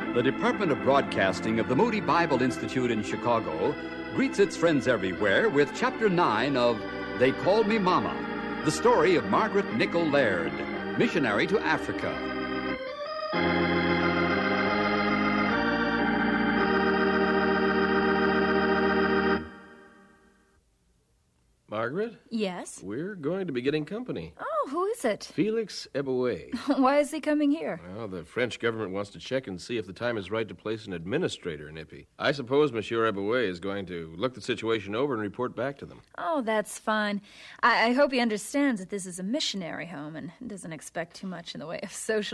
The Department of Broadcasting of the Moody Bible Institute in Chicago greets its friends everywhere with Chapter 9 of They Called Me Mama, the story of Margaret Nichol Laird, missionary to Africa. Margaret? Yes? We're going to be getting company. Oh, who is it? Felix Eboué. Why is he coming here? Well, the French government wants to check and see if the time is right to place an administrator in Ippy. I suppose Monsieur Eboué is going to look the situation over and report back to them. Oh, that's fine. I hope he understands that this is a missionary home and doesn't expect too much in the way of social